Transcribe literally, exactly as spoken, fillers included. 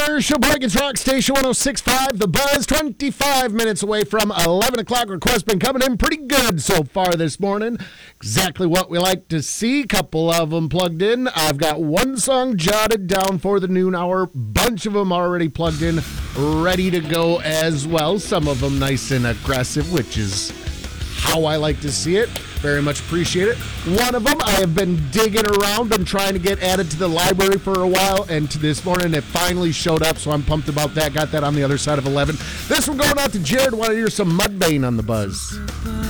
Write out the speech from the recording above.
Commercial Blankets Rock Station one oh six point five, The Buzz, twenty-five minutes away from eleven o'clock. Request been coming in pretty good so far this morning. Exactly what we like to see. Couple of them plugged in. I've got one song jotted down for the noon hour. Bunch of them already plugged in, ready to go as well. Some of them nice and aggressive, which is how I like to see it. Very much appreciate it. One of them I have been digging around, been trying to get added to the library for a while, and to this morning it finally showed up, so I'm pumped about that. Got that on the other side of eleven. This one going out to Jared. Want to hear some Mudvayne on the Buzz.